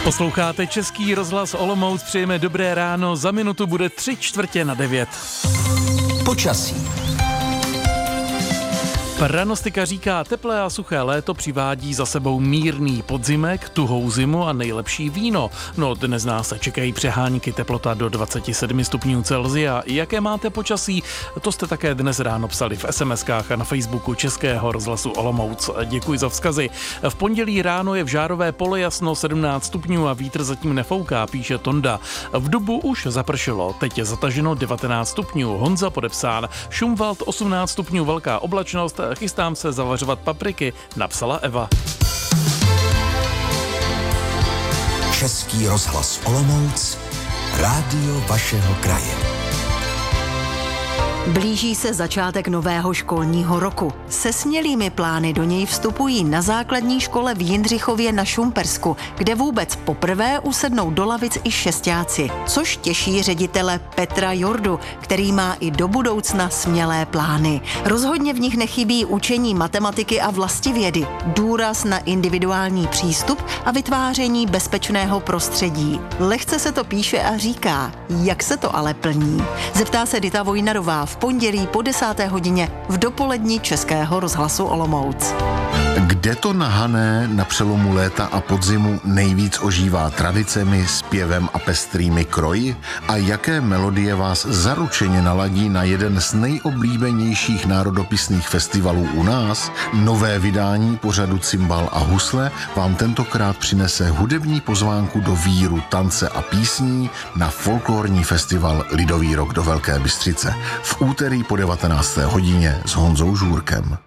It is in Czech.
Posloucháte Český rozhlas Olomouc, přejeme dobré ráno, za minutu bude 8:45. Počasí. Pranostika říká, teplé a suché léto přivádí za sebou mírný podzimek, tuhou zimu a nejlepší víno. No dnes nás čekají přehánky, teplota do 27 stupňů Celsia. Jaké máte počasí? To jste také dnes ráno psali v SMS-kách a na Facebooku Českého rozhlasu Olomouc. Děkuji za vzkazy. V pondělí ráno je v Žárové polojasno 17 stupňů a vítr zatím nefouká, píše Tonda. V Dubu už zapršelo, teď je zataženo 19 stupňů. Honza podepsán. Šumwald 18 stupňů, velká oblačnost. Chystám se zavařovat papriky, napsala Eva. Český rozhlas Olomouc, rádio vašeho kraje. Blíží se začátek nového školního roku. Se smělými plány do něj vstupují na základní škole v Jindřichově na Šumpersku, kde vůbec poprvé usednou do lavic i šestáci, což těší ředitele Petra Jordu, který má i do budoucna smělé plány. Rozhodně v nich nechybí učení matematiky a vlastivědy, důraz na individuální přístup a vytváření bezpečného prostředí. Lehce se to píše a říká, jak se to ale plní. Zeptá se Dita Vojnarová v pondělí po 10. hodině v dopolední Českého rozhlasu Olomouc. Kde to nahané na přelomu léta a podzimu nejvíc ožívá tradicemi, zpěvem a pestrými kroji? A jaké melodie vás zaručeně naladí na jeden z nejoblíbenějších národopisných festivalů u nás? Nové vydání pořadu Cimbal a husle vám tentokrát přinese hudební pozvánku do víru, tance a písní na folklorní festival Lidový rok do Velké Bystřice v úterý po 19. hodině s Honzou Žůrkem.